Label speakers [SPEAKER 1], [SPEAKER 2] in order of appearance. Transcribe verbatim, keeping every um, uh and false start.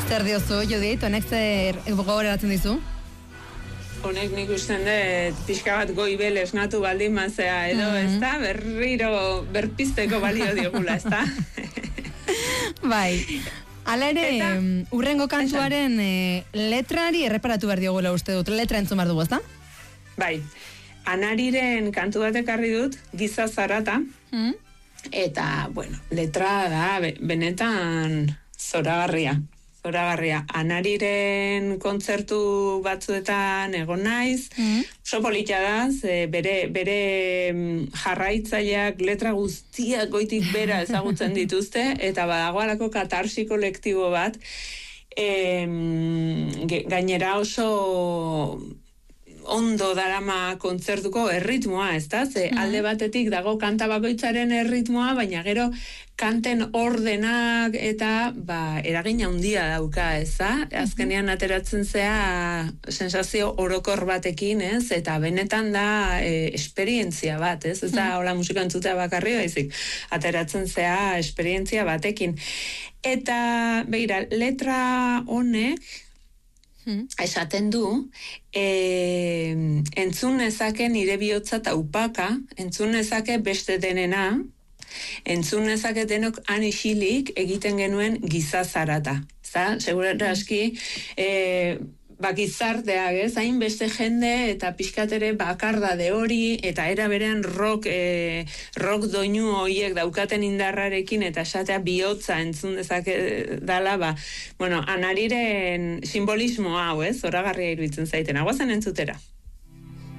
[SPEAKER 1] Zer diozu, Judit, honek zer gogoraratzen dizu?
[SPEAKER 2] Honek nik usten dut pixka bat goibel esnatu baldin mazea edo, mm-hmm. ez da, berriro berpizteko balio diogula, ez da?
[SPEAKER 1] Bai, hala ere, eta, urrengo kantuaren e, letrari erreparatu behar diogula uste dut, letra entzun behar dugu, ez da?
[SPEAKER 2] Bai, Anariren kantu bat ekarri dut, Giza zarata, mm. eta, bueno, letra da, benetan zoragarria. Zoragarria, Anariren kontzertu batzuetan egon naiz, mm. oso politia da, ze bere, bere jarraitzaileak letra guztiak goitik bera ezagutzen dituzte, eta badagoalako katarsi kolektibo bat, e, gainera oso ondo darama kontzertuko erritmoa, ez da? Ze alde batetik dago kanta bakoitzaren erritmoa, baina gero kanten ordenak eta ba, eragina handia dauka, ez da? Azkenean ateratzen zea sensazio orokor batekin, ez? Eta benetan da e, esperientzia bat, ez? Ez da, hola musika entzutea bakarri baizik, ateratzen zea esperientzia batekin. Eta, begira, letra honek, esaten du, e, entzun nezake nire bihotza taupaka, entzun nezake beste denena, entzun nezake denok han isilik egiten genuen giza zarata. Zta, segura aski, e, ba, gizarteak, ez, hain beste jende eta pixkatere bakardade hori, eta era berean rock, e, rock doinu horiek daukaten indarrarekin, eta esatea bihotza entzun dezake dala, ba, bueno, Anariren simbolismo hau, ez, zoragarria iruditzen zaiten, aguazen entzutera.